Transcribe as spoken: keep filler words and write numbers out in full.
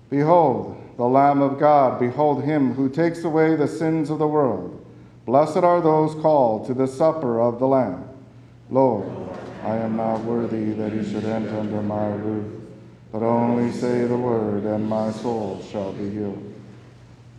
Behold, the Lamb of God, behold him who takes away the sins of the world. Blessed are those called to the supper of the Lamb. Lord, I am not worthy that you should enter under my roof, but only say the word, and my soul shall be healed.